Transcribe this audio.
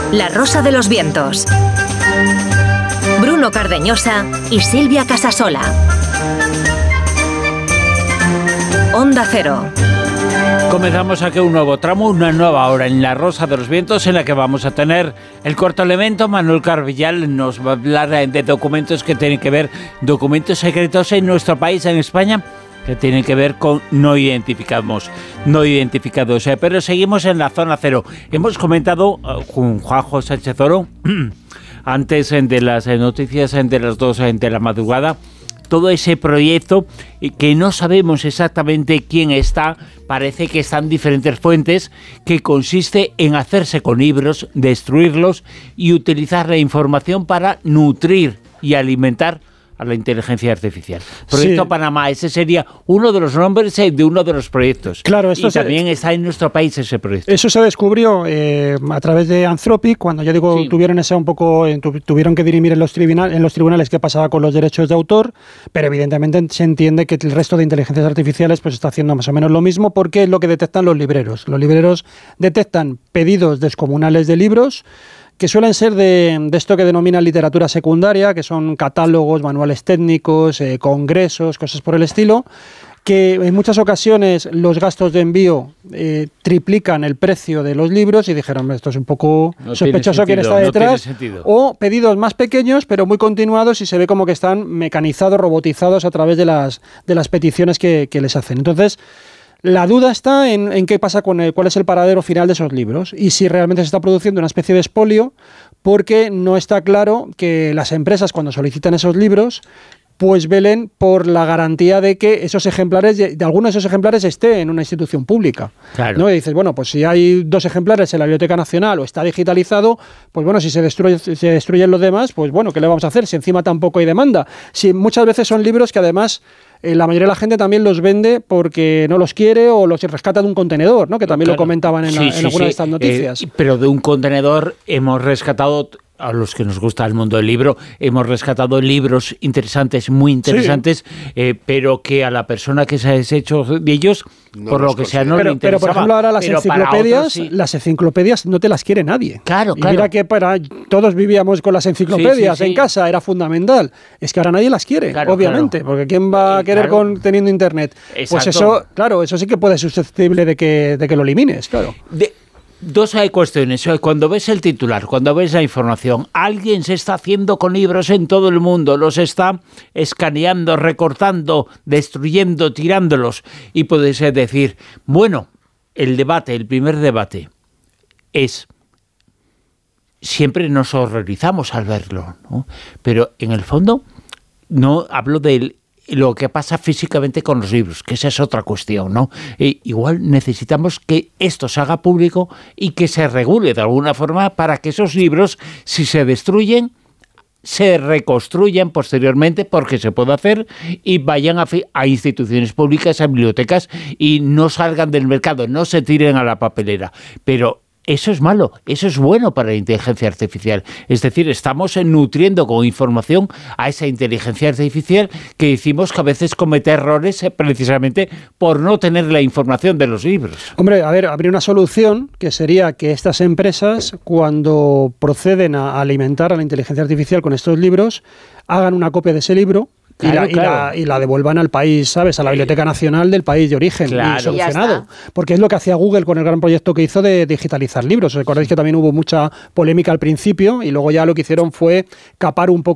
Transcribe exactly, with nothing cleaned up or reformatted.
La Rosa de los Vientos. Bruno Cardeñosa y Silvia Casasola. Onda Cero. Comenzamos aquí un nuevo tramo, una nueva hora en La Rosa de los Vientos, en la que vamos a tener el cuarto elemento. Manuel Carvillal nos va a hablar de documentos que tienen que ver, documentos secretos en nuestro país, en España, que tienen que ver con no identificados, no identificados. Pero seguimos en la zona cero. Hemos comentado con Juanjo Sánchez Oro, antes de las noticias de las dos de la madrugada, todo ese proyecto que no sabemos exactamente quién está, parece que están diferentes fuentes, que consiste en hacerse con libros, destruirlos y utilizar la información para nutrir y alimentar a la inteligencia artificial. Proyecto sí. Panamá, ese sería uno de los nombres de uno de los proyectos. Claro, esto y se, también está en nuestro país ese proyecto. Eso se descubrió eh, a través de Anthropic, cuando ya digo, sí. tuvieron ese un poco, eh, tuvieron que dirimir en los, tribunal, en los tribunales qué pasaba con los derechos de autor, pero evidentemente se entiende que el resto de inteligencias artificiales pues está haciendo más o menos lo mismo, porque es lo que detectan los libreros. Los libreros detectan pedidos descomunales de libros, que suelen ser de, de esto que denominan literatura secundaria, que son catálogos, manuales técnicos, eh, congresos, cosas por el estilo, que en muchas ocasiones los gastos de envío eh, triplican el precio de los libros y dijeron, esto es un poco no sospechoso quién está detrás, no o pedidos más pequeños pero muy continuados y se ve como que están mecanizados, robotizados a través de las, de las peticiones que, que les hacen. Entonces, la duda está en, en qué pasa con el, cuál es el paradero final de esos libros y si realmente se está produciendo una especie de expolio, porque no está claro que las empresas, cuando solicitan esos libros, pues velen por la garantía de que esos ejemplares, de algunos de esos ejemplares esté en una institución pública. Claro. ¿No? Y dices, bueno, pues si hay dos ejemplares en la Biblioteca Nacional o está digitalizado, pues bueno, si se, destruye, se destruyen los demás, pues bueno, ¿qué le vamos a hacer? Si encima tampoco hay demanda. Si muchas veces son libros que además eh, la mayoría de la gente también los vende porque no los quiere o los rescata de un contenedor, ¿no? Que también claro. lo comentaban en, sí, la, en sí, alguna sí. de estas noticias. Eh, pero de un contenedor hemos rescatado, a los que nos gusta el mundo del libro, hemos rescatado libros interesantes, muy interesantes, sí. eh, pero que a la persona que se ha deshecho de ellos, no por lo que sea, no pero, le interesaba. Pero, por ejemplo, ahora las enciclopedias, otros, sí. las enciclopedias no te las quiere nadie. Claro, y claro. mira que para todos vivíamos con las enciclopedias sí, sí, sí. en casa, era fundamental. Es que ahora nadie las quiere, claro, obviamente, claro. porque ¿quién va a querer claro. con teniendo internet? Exacto. Pues eso, claro, eso sí que puede ser susceptible de que, de que lo elimines, claro. De Dos hay cuestiones. Cuando ves el titular, cuando ves la información, alguien se está haciendo con libros en todo el mundo, los está escaneando, recortando, destruyendo, tirándolos. Y puedes decir, bueno, el debate, el primer debate es, siempre nos horrorizamos al verlo, ¿no? Pero en el fondo no hablo del lo que pasa físicamente con los libros, que esa es otra cuestión, ¿no? E igual necesitamos que esto se haga público y que se regule de alguna forma para que esos libros, si se destruyen, se reconstruyan posteriormente, porque se puede hacer, y vayan a, a instituciones públicas, a bibliotecas, y no salgan del mercado, no se tiren a la papelera. Pero eso es malo, eso es bueno para la inteligencia artificial. Es decir, estamos nutriendo con información a esa inteligencia artificial que decimos que a veces comete errores precisamente por no tener la información de los libros. Hombre, a ver, habría una solución que sería que estas empresas, cuando proceden a alimentar a la inteligencia artificial con estos libros, hagan una copia de ese libro, Claro, y, la, claro. y, la, y la devuelvan al país, ¿sabes? A la Biblioteca Nacional del país de origen. Claro. Y solucionado. Porque es lo que hacía Google con el gran proyecto que hizo de digitalizar libros. ¿Os acordáis que también hubo mucha polémica al principio? Y luego ya lo que hicieron fue capar un poco